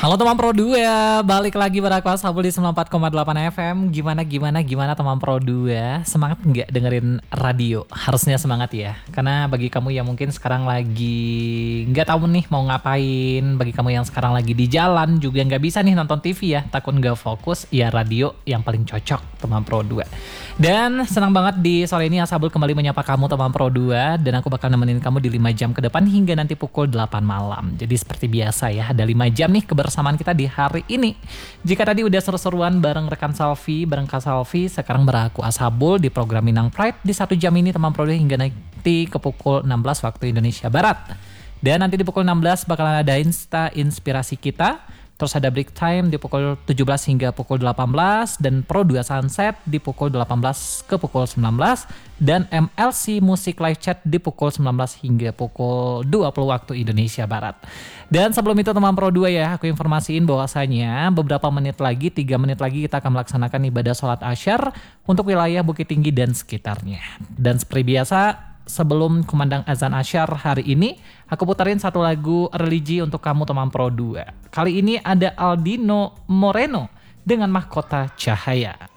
Halo teman Pro 2, balik lagi pada aku Ashabul di 94,8 FM. Gimana teman Pro 2? Semangat nggak dengerin radio? Harusnya semangat ya. Karena bagi kamu yang mungkin sekarang lagi nggak tahu nih mau ngapain, bagi kamu yang sekarang lagi di jalan juga nggak bisa nih nonton TV ya, takut nggak fokus, ya radio yang paling cocok teman Pro 2. Dan senang banget di sore ini Ashabul kembali menyapa kamu teman Pro 2, dan aku bakal nemenin kamu di 5 jam ke depan hingga nanti pukul 8 malam. Jadi seperti biasa ya, ada 5 jam nih kebersamaan kita di hari ini. Jika tadi udah seru-seruan bareng rekan Salvi, bareng Kak Salvi, sekarang beraku Ashabul di program Minang Pride di 1 jam ini teman Pro 2 hingga nanti ke pukul 16 waktu Indonesia Barat. Dan nanti di pukul 16 bakalan ada Inspirasi Kita. Terus ada break time di pukul 17 hingga pukul 18. Dan Pro 2 Sunset di pukul 18 ke pukul 19. Dan MLC Music Live Chat di pukul 19 hingga pukul 20 waktu Indonesia Barat. Dan sebelum itu teman Pro 2 ya, aku informasiin bahwasanya beberapa menit lagi, 3 menit lagi kita akan melaksanakan ibadah sholat Asyar untuk wilayah Bukit Tinggi dan sekitarnya. Dan seperti biasa, sebelum kumandang azan Asyar hari ini, aku putarin satu lagu religi untuk kamu teman Pro 2. Kali ini ada Aldino Moreno dengan Mahkota Cahaya.